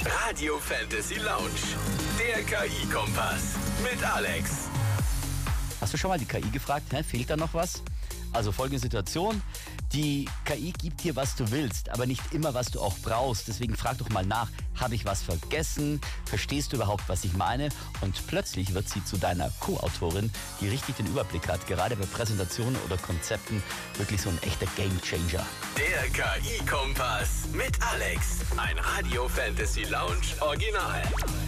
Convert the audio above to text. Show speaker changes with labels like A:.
A: Radio Fantasy Lounge. Der KI-Kompass. Mit Alex.
B: Hast du schon mal die KI gefragt, fehlt da noch was? Also folgende Situation. Die KI gibt dir, was du willst, aber nicht immer, was du auch brauchst. Deswegen frag doch mal nach, habe ich was vergessen? Verstehst du überhaupt, was ich meine? Und plötzlich wird sie zu deiner Co-Autorin, die richtig den Überblick hat. Gerade bei Präsentationen oder Konzepten wirklich so ein echter Gamechanger.
A: Der KI-Kompass mit Alex. Ein Radio Fantasy Lounge Original.